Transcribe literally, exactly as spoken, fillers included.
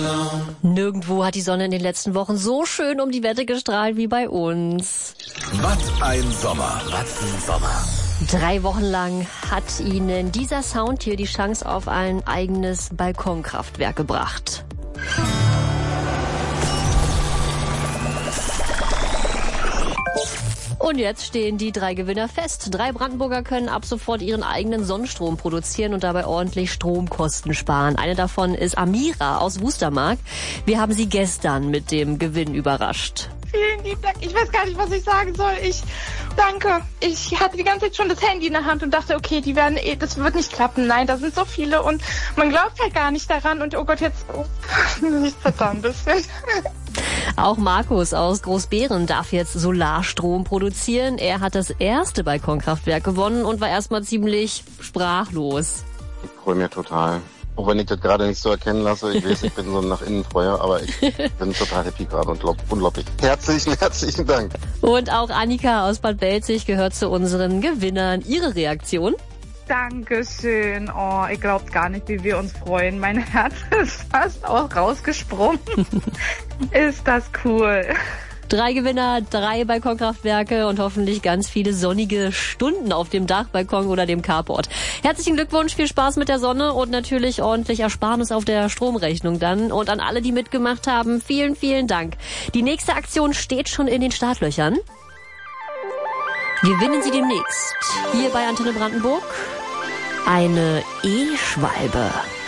Nirgendwo hat die Sonne in den letzten Wochen so schön um die Wette gestrahlt wie bei uns. Was ein Sommer, was ein Sommer. Drei Wochen lang hat Ihnen dieser Sound hier die Chance auf ein eigenes Balkonkraftwerk gebracht. Und jetzt stehen die drei Gewinner fest. Drei Brandenburger können ab sofort ihren eigenen Sonnenstrom produzieren und dabei ordentlich Stromkosten sparen. Eine davon ist Amira aus Wustermark. Wir haben sie gestern mit dem Gewinn überrascht. Vielen lieben Dank. Ich weiß gar nicht, was ich sagen soll. Ich danke. Ich hatte die ganze Zeit schon das Handy in der Hand und dachte, okay, die werden, eh, das wird nicht klappen. Nein, da sind so viele und man glaubt halt gar nicht daran. Und oh Gott, jetzt oh, ich zitter ein bisschen. Auch Markus aus Großbeeren darf jetzt Solarstrom produzieren. Er hat das erste Balkonkraftwerk gewonnen und war erstmal ziemlich sprachlos. Ich freue mich total. Auch wenn ich das gerade nicht so erkennen lasse, ich weiß, ich bin so ein nach innen Freuer, aber ich bin total happy gerade und unglaublich. Herzlichen, herzlichen Dank. Und auch Annika aus Bad Belzig gehört zu unseren Gewinnern. Ihre Reaktion? Dankeschön. Oh, ihr glaubt gar nicht, wie wir uns freuen. Mein Herz ist fast auch rausgesprungen. Ist das cool. Drei Gewinner, drei Balkonkraftwerke und hoffentlich ganz viele sonnige Stunden auf dem Dach, Balkon oder dem Carport. Herzlichen Glückwunsch, viel Spaß mit der Sonne und natürlich ordentlich Ersparnis auf der Stromrechnung dann. Und an alle, die mitgemacht haben, vielen, vielen Dank. Die nächste Aktion steht schon in den Startlöchern. Gewinnen Sie demnächst hier bei Antenne Brandenburg eine E-Schwalbe.